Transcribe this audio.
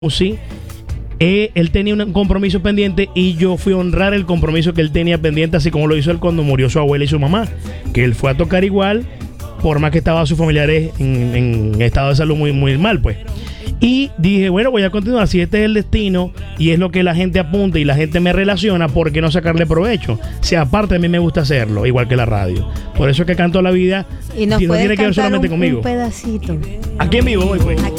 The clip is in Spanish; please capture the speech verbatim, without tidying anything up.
sí, eh, él tenía un compromiso pendiente y yo fui a honrar el compromiso que él tenía pendiente, así como lo hizo él cuando murió su abuela y su mamá, que él fue a tocar igual, por más que estaban sus familiares en, en estado de salud muy, muy mal, pues. Y dije, bueno, voy a continuar, si este es el destino y es lo que la gente apunta y la gente me relaciona, ¿por qué no sacarle provecho? Si aparte a mí me gusta hacerlo, igual que la radio. Por eso es que canto la vida y nos y no tiene que ver solamente un, conmigo. Un pedacito. Aquí en vivo hoy, pues. Aquí